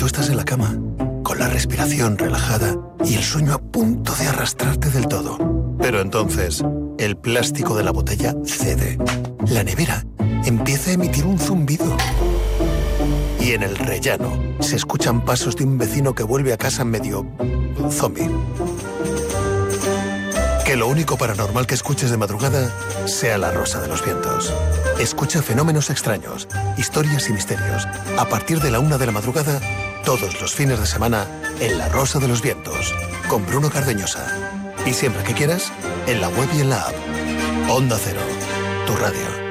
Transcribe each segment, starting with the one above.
tú estás en la cama, con la respiración relajada y el sueño a punto de arrastrarte del todo. Pero entonces, el plástico de la botella cede. La nevera empieza a emitir un zumbido. Y en el rellano se escuchan pasos de un vecino que vuelve a casa medio zombie. Que lo único paranormal que escuches de madrugada sea La Rosa de los Vientos. Escucha fenómenos extraños, historias y misterios. A partir de la 1 de la madrugada, todos los fines de semana, en La Rosa de los Vientos, con Bruno Cardeñosa. Y siempre que quieras, en la web y en la app. Onda Cero, tu radio.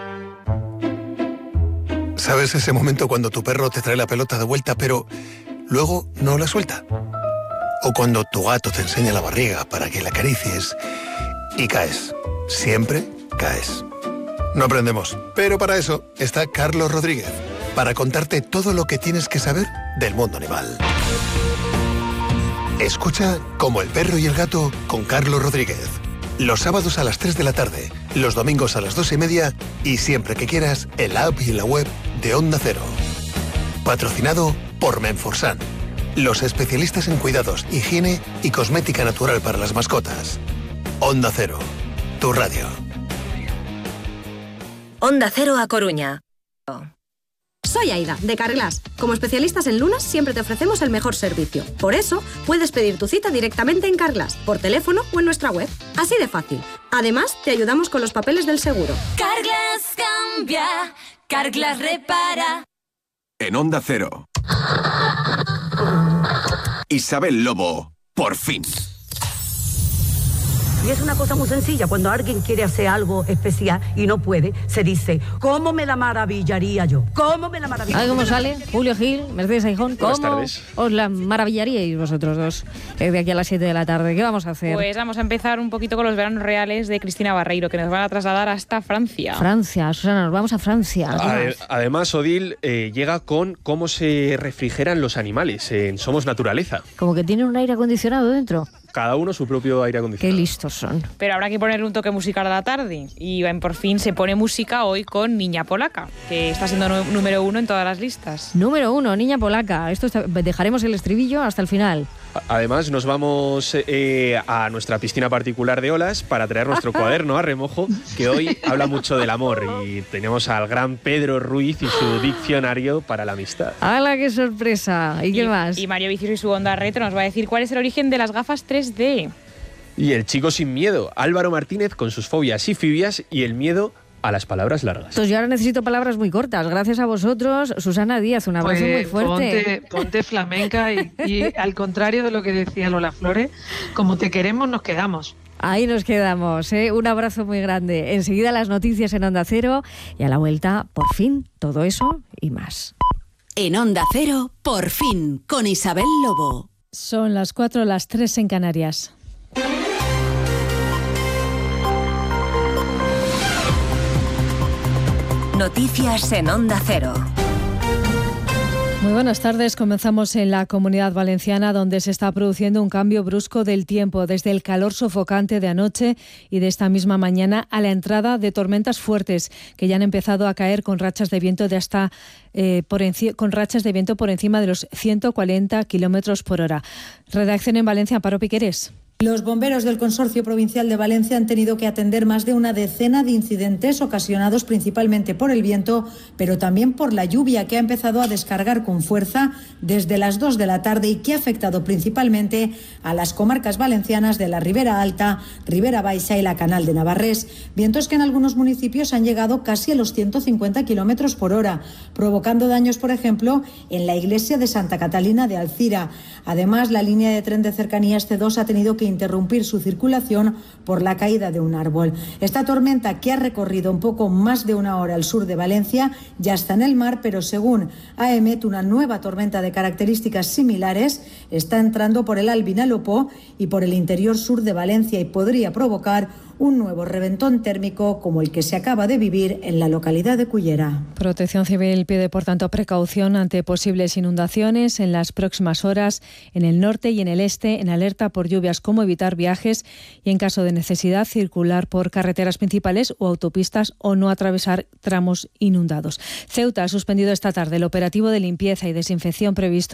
¿Sabes ese momento cuando tu perro te trae la pelota de vuelta, pero luego no la suelta? O cuando tu gato te enseña la barriga para que la acaricies y caes. Siempre caes. No aprendemos, pero para eso está Carlos Rodríguez, para contarte todo lo que tienes que saber del mundo animal. Escucha Como el perro y el gato con Carlos Rodríguez. Los sábados a las 3 de la tarde, los domingos a las 2:30 y siempre que quieras en la app y en la web de Onda Cero. Patrocinado por Menforsan, los especialistas en cuidados, higiene y cosmética natural para las mascotas. Onda Cero, tu radio. Onda Cero A Coruña. Soy Aida, de Carglass. Como especialistas en lunas, siempre te ofrecemos el mejor servicio. Por eso, puedes pedir tu cita directamente en Carglass, por teléfono o en nuestra web. Así de fácil. Además, te ayudamos con los papeles del seguro. Carglass cambia, Carglass repara. En Onda Cero. Isabel Lobo, por fin. Y es una cosa muy sencilla, cuando alguien quiere hacer algo especial y no puede, se dice, ¿cómo me la maravillaría yo? ¿Cómo me la maravillaría? ¿Sabes cómo sale? Julio Gil, Mercedes Aijón, ¿cómo tardes. os la maravillaríais vosotros dos de aquí a las 7 de la tarde? ¿Qué vamos a hacer? Pues vamos a empezar un poquito con los veranos reales de Cristina Barreiro, que nos van a trasladar hasta Francia. Francia, Susana, nos vamos a Francia. Además, Odil llega con cómo se refrigeran los animales en Somos Naturaleza. Como que tiene un aire acondicionado dentro. Cada uno su propio aire acondicionado. Qué listos son. Pero habrá que ponerle un toque musical a la tarde. Y por fin se pone música hoy con Niña Polaca, que está siendo número 1 en todas las listas. Número 1, Niña Polaca. Dejaremos el estribillo hasta el final. Además, nos vamos a nuestra piscina particular de olas para traer nuestro cuaderno a remojo, que hoy habla mucho del amor. Y tenemos al gran Pedro Ruiz y su diccionario para la amistad. ¡Hala, qué sorpresa! ¿Y qué más? Y Mario Vicioso y su Onda Retro nos va a decir cuál es el origen de las gafas 3D. Y el chico sin miedo, Álvaro Martínez, con sus fobias y fibias y el miedo a las palabras largas. Pues yo ahora necesito palabras muy cortas. Gracias a vosotros. Susana Díaz, un abrazo muy fuerte. Ponte flamenca y al contrario de lo que decía Lola Flores, como te queremos nos quedamos. Ahí nos quedamos, ¿eh? Un abrazo muy grande. Enseguida las noticias en Onda Cero y a la vuelta, por fin, todo eso y más. En Onda Cero, por fin, con Isabel Lobo. Son las 4, las 3 en Canarias. Noticias en Onda Cero. Muy buenas tardes. Comenzamos en la Comunidad Valenciana, donde se está produciendo un cambio brusco del tiempo, desde el calor sofocante de anoche y de esta misma mañana a la entrada de tormentas fuertes que ya han empezado a caer con rachas de viento de hasta con rachas de viento por encima de los 140 kilómetros por hora. Redacción en Valencia, Amparo Piqueres. Los bomberos del Consorcio Provincial de Valencia han tenido que atender más de una decena de incidentes ocasionados principalmente por el viento, pero también por la lluvia que ha empezado a descargar con fuerza desde las 2 de la tarde y que ha afectado principalmente a las comarcas valencianas de la Ribera Alta, Ribera Baixa y la Canal de Navarrés. Vientos que en algunos municipios han llegado casi a los 150 kilómetros por hora, provocando daños, por ejemplo, en la iglesia de Santa Catalina de Alcira. Además, la línea de tren de cercanías C2 ha tenido que interrumpir su circulación por la caída de un árbol. Esta tormenta, que ha recorrido un poco más de una hora al sur de Valencia, ya está en el mar, pero según AEMET, una nueva tormenta de características similares está entrando por el Albinalopó y por el interior sur de Valencia y podría provocar un nuevo reventón térmico como el que se acaba de vivir en la localidad de Cullera. Protección Civil pide, por tanto, precaución ante posibles inundaciones en las próximas horas en el norte y en el este, en alerta por lluvias, cómo evitar viajes y, en caso de necesidad, circular por carreteras principales o autopistas o no atravesar tramos inundados. Ceuta ha suspendido esta tarde el operativo de limpieza y desinfección previsto